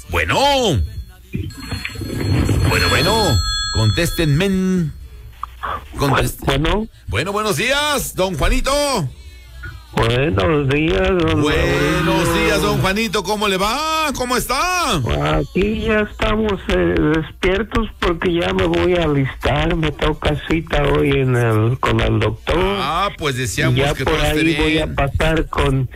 Bueno. Bueno. Contéstenme. Bueno, buenos días, don Juanito. Buenos días, Buenos días, don Juanito. ¿Cómo le va? ¿Cómo está? Aquí ya estamos despiertos porque ya me voy a alistar. Me toca cita hoy con el doctor. Pues deseamos ya que por todo esté ahí bien. voy a pasar con